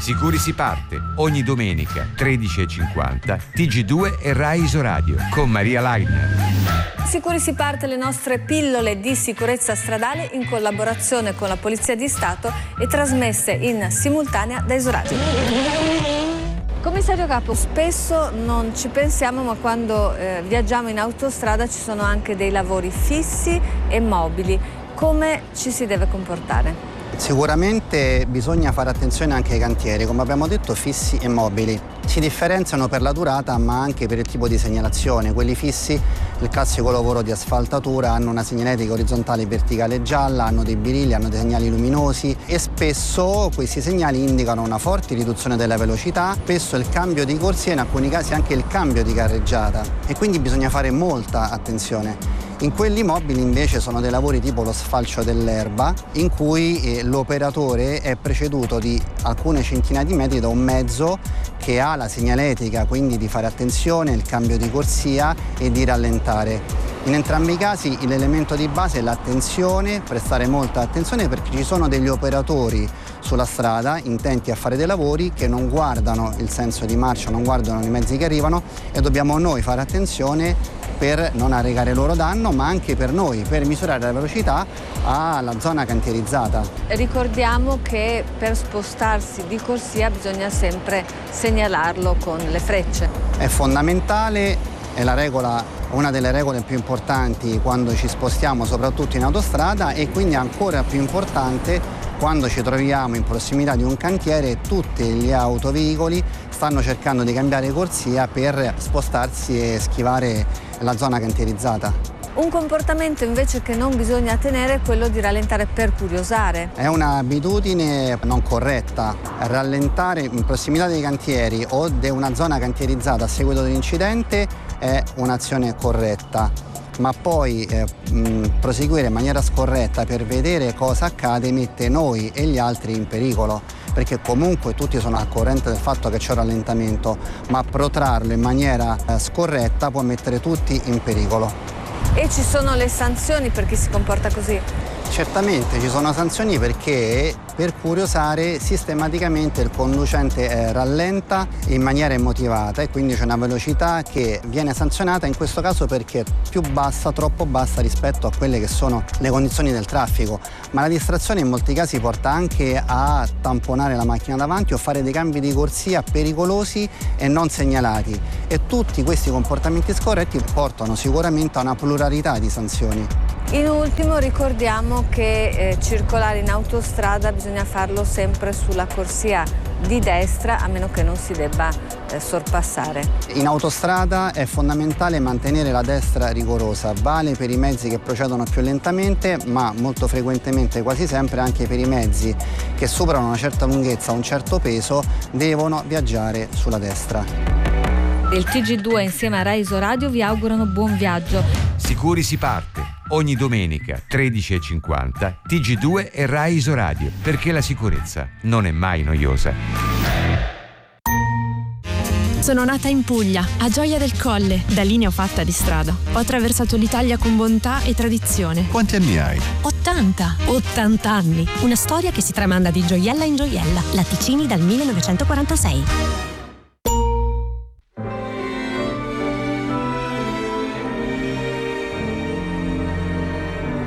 Sicuri si parte ogni domenica 13:50 TG2 e Rai Isoradio con Maria Lagner. Sicuri si parte, le nostre pillole di sicurezza stradale in collaborazione con la Polizia di Stato e trasmesse in simultanea da Isoradio. Commissario Capo, spesso non ci pensiamo, ma quando viaggiamo in autostrada ci sono anche dei lavori fissi e mobili. Come ci si deve comportare? Sicuramente bisogna fare attenzione anche ai cantieri, come abbiamo detto, fissi e mobili. Si differenziano per la durata ma anche per il tipo di segnalazione. Quelli fissi, il classico lavoro di asfaltatura, hanno una segnaletica orizzontale e verticale gialla, hanno dei birilli, hanno dei segnali luminosi e spesso questi segnali indicano una forte riduzione della velocità, spesso il cambio di corsia, in alcuni casi anche il cambio di carreggiata, e quindi bisogna fare molta attenzione. In quelli mobili invece sono dei lavori tipo lo sfalcio dell'erba, in cui l'operatore è preceduto di alcune centinaia di metri da un mezzo che ha la segnaletica, quindi di fare attenzione, il cambio di corsia e di rallentare. In entrambi i casi l'elemento di base è l'attenzione, prestare molta attenzione, perché ci sono degli operatori sulla strada intenti a fare dei lavori che non guardano il senso di marcia, non guardano i mezzi che arrivano, e dobbiamo noi fare attenzione per non arrecare loro danno, ma anche per noi, per misurare la velocità alla zona cantierizzata. Ricordiamo che per spostarsi di corsia bisogna sempre segnalarlo con le frecce. È fondamentale, è la regola, una delle regole più importanti quando ci spostiamo, soprattutto in autostrada, e quindi ancora più importante quando ci troviamo in prossimità di un cantiere e tutti gli autoveicoli stanno cercando di cambiare corsia per spostarsi e schivare la zona cantierizzata. Un comportamento invece che non bisogna tenere è quello di rallentare per curiosare. È un'abitudine non corretta. Rallentare in prossimità dei cantieri o di una zona cantierizzata a seguito dell'incidente è un'azione corretta, ma poi proseguire in maniera scorretta per vedere cosa accade mette noi e gli altri in pericolo, perché comunque tutti sono al corrente del fatto che c'è un rallentamento, ma protrarlo in maniera scorretta può mettere tutti in pericolo. E ci sono le sanzioni per chi si comporta così? Certamente ci sono sanzioni, perché per curiosare sistematicamente il conducente rallenta in maniera immotivata e quindi c'è una velocità che viene sanzionata, in questo caso perché è più bassa, troppo bassa rispetto a quelle che sono le condizioni del traffico. Ma la distrazione in molti casi porta anche a tamponare la macchina davanti o fare dei cambi di corsia pericolosi e non segnalati, e tutti questi comportamenti scorretti portano sicuramente a una pluralità di sanzioni. In ultimo ricordiamo che circolare in autostrada bisogna farlo sempre sulla corsia di destra, a meno che non si debba sorpassare. In autostrada è fondamentale mantenere la destra rigorosa, vale per i mezzi che procedono più lentamente, ma molto frequentemente, quasi sempre, anche per i mezzi che superano una certa lunghezza, un certo peso, devono viaggiare sulla destra. Il TG2 insieme a Rai Isoradio vi augurano buon viaggio. Sicuri si parte ogni domenica 13:50 TG2 e Rai Isoradio, perché la sicurezza non è mai noiosa. Sono nata in Puglia, a Gioia del Colle. Da lì ne ho fatta di strada. Ho attraversato l'Italia con bontà e tradizione. Quanti anni hai? 80 anni. Una storia che si tramanda di gioiella in gioiella. Latticini dal 1946.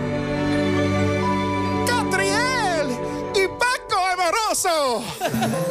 ¡Catriel! ¡Y Paco Amoroso!